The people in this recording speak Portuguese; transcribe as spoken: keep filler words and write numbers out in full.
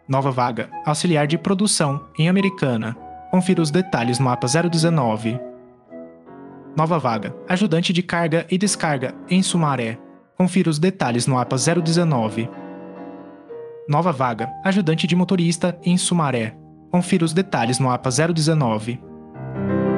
Nova vaga, auxiliar de produção, em Americana. Confira os detalhes no mapa zero dezenove. Nova vaga, ajudante de carga e descarga, em Sumaré. Confira os detalhes no mapa zero dezenove. Nova vaga, ajudante de motorista, em Sumaré. Confira os detalhes no mapa zero dezenove.